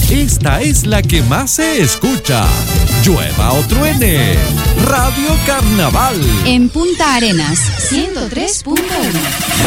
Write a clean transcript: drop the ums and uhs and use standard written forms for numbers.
esta es la que más se escucha. Llueva o truene, Radio Carnaval. En Punta Arenas, 103.1.